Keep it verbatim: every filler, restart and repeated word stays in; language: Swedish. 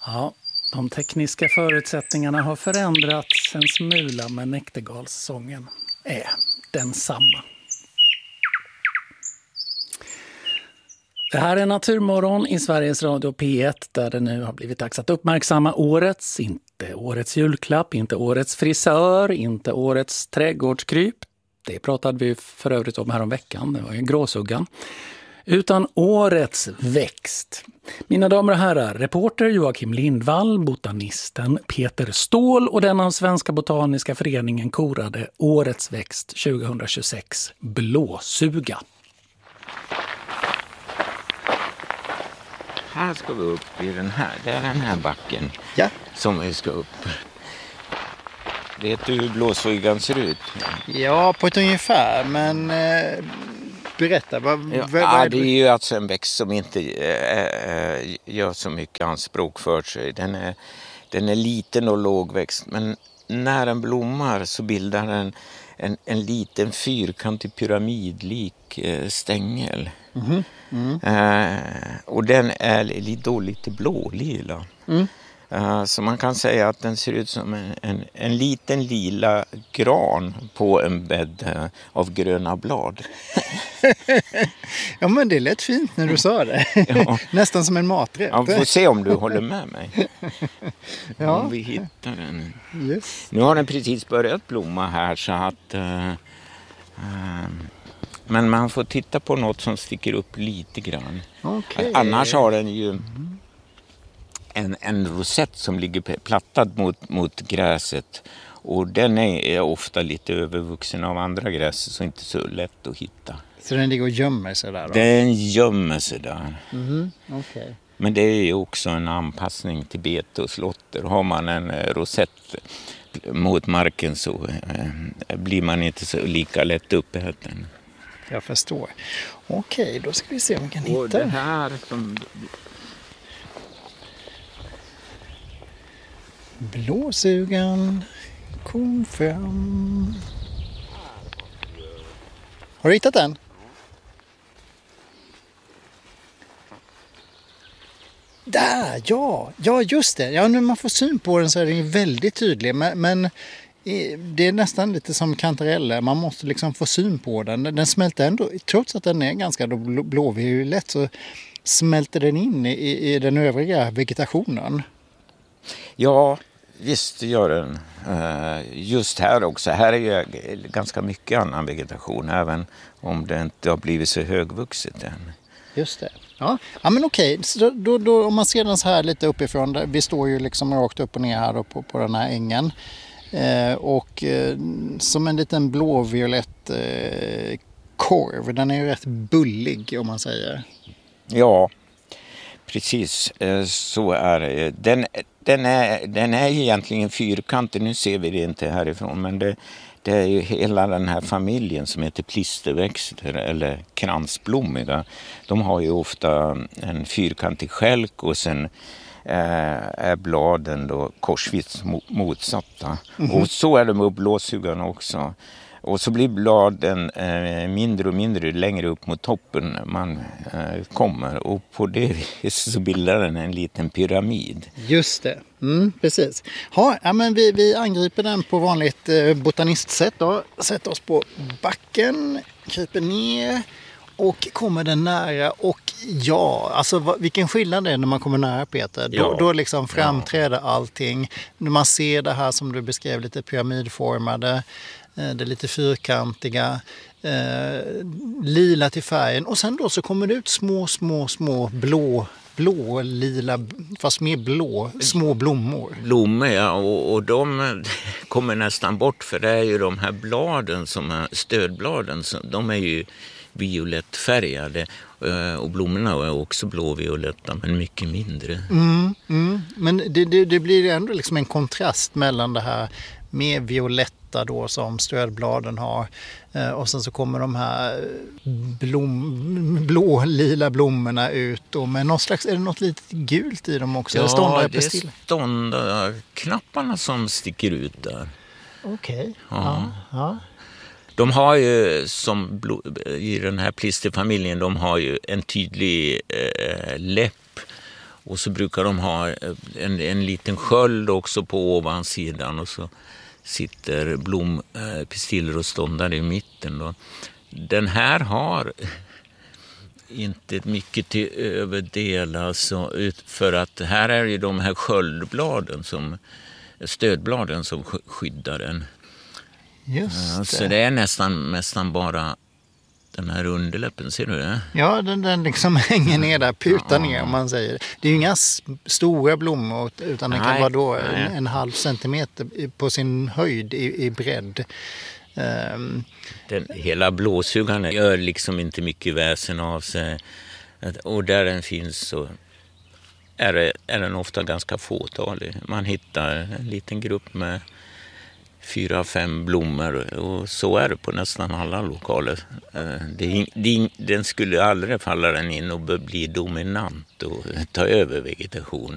Ja, de tekniska förutsättningarna har förändrats en smula, men näktergalssången är densamma. Det här är Naturmorgon i Sveriges Radio P ett, där det nu har blivit dags att uppmärksamma årets, inte årets julklapp, inte årets frisör, inte årets trädgårdskryp. Det pratade vi för övrigt om här om veckan, det var ju gråsuggan. Utan årets växt. Mina damer och herrar, reporter Joakim Lindvall, botanisten Peter Ståhl och den av Svenska Botaniska Föreningen korade årets växt tjugohundratjugosex, blåsuga. Här ska vi upp i den här, det är den här backen ja. som vi ska upp. Vet du hur blåsugan ser ut? Ja, på ett ungefär, men eh, berätta. Vad, ja, vad, ja, vad det är ju alltså en växt som inte äh, gör så mycket anspråk för sig. Den är, den är liten och lågväxt, men när den blommar så bildar den en, en liten fyrkantig pyramidlik äh, stängel. Mm-hmm. Mm. Uh, och den är då lite blålila. Mm. Uh, så man kan säga att den ser ut som en, en, en liten lila gran på en bädd uh, av gröna blad. Ja, men det lät fint när du sa det. Ja. Nästan som en maträtt. Ja, vi får se om du håller med mig. Ja. Om vi hittar den. Yes. Nu har den precis börjat blomma här så att... Uh, uh, Men man får titta på något som sticker upp lite grann. Okay. Annars har den ju en, en rosett som ligger plattad mot, mot gräset. Och den är, är ofta lite övervuxen av andra gräs, så inte så lätt att hitta. Så den ligger och gömmer sig där då? Den gömmer sig där. Mm-hmm. Okay. Men det är ju också en anpassning till bete och slotter. Har man en rosett mot marken så eh, blir man inte så lika lätt uppäten. Jag förstår. Okej, då ska vi se om vi kan hitta. Och det här som... Blåsugan kom fram. Har du hittat den? Där, ja. Ja, just det. Ja, när man får syn på den så är den väldigt tydlig. Men... men... det är nästan lite som kantareller. Man måste liksom få syn på den. Den smälter ändå, trots att den är ganska blåviolett, så smälter den in i, i den övriga vegetationen. Ja, visst gör den. Just här också. Här är ju ganska mycket annan vegetation, även om det inte har blivit så högvuxet än. Just det. Ja, ja men okej. Så då, då, om man ser den så här lite uppifrån, där, vi står ju liksom rakt upp och ner här då på, på den här ängen. Eh, och eh, som en liten blåviolett eh, korv. Den är ju rätt bullig om man säger. Ja, precis. Eh, så är det. Den, den, är, den är ju egentligen fyrkantig. Nu ser vi det inte härifrån. Men det, det är ju hela den här familjen som heter plisterväxter eller kransblommiga. De har ju ofta en fyrkantig skälk och sen är bladen då korsvis motsatta. Mm-hmm. Och så är det med blåsugan också. Och så blir bladen eh, mindre och mindre längre upp mot toppen man eh, kommer. Och på det viset så bildar den en liten pyramid. Just det, mm, precis. Ha, ja, men vi, vi angriper den på vanligt eh, botanistsätt då. Sätter oss på backen, kryper ner och kommer den nära. Och ja, alltså vad, vilken skillnad det är när man kommer nära, Peter. Då, ja. då liksom framträder allting. När man ser det här som du beskrev, lite pyramidformade. Det är lite fyrkantiga, eh, lila till färgen. Och sen då så kommer det ut små, små, små blå, blå, lila, fast mer blå, små blommor. Blommor, ja. Och, och de kommer nästan bort, för det är ju de här bladen som är stödbladen. De är ju violettfärgade och blommorna är också blåvioletta, men mycket mindre. Mm, mm. Men det, det, det blir ändå liksom en kontrast mellan det här med violetta då som stödbladen har. Eh, och sen så kommer de här blom, blå, lila blommorna ut. Och med något slags, är det något lite gult i dem också? Ja, ståndar det är ståndarknapparna som sticker ut där. Okej. Okay. Ja. Ja, ja. De har ju, som i den här plisterfamiljen, de har ju en tydlig eh, läpp Och så brukar de ha en, en liten sköld också på ovansidan och så sitter blompistiller och ståndar i mitten. Då. Den här har inte mycket till överdel alltså, för att här är ju de här sköldbladen som stödbladen som skyddar den. Just det. Så det är nästan, nästan bara den här underläppen, ser du det? Ja, den, den liksom hänger ner där, putar ner om man säger. Det är ju inga s- stora blommor utan det kan Nej, vara då nej. en, en halv centimeter i- på sin höjd i, i bredd. Ehm, Den, hela blåsugaren gör liksom inte mycket väsen av sig. Och där den finns så är, det, är den ofta ganska fåtalig. Man hittar en liten grupp med fyra, fem blommor och så är det på nästan alla lokaler. Det, är- det, är- den skulle aldrig falla den in och bli dominant och ta över vegetationen.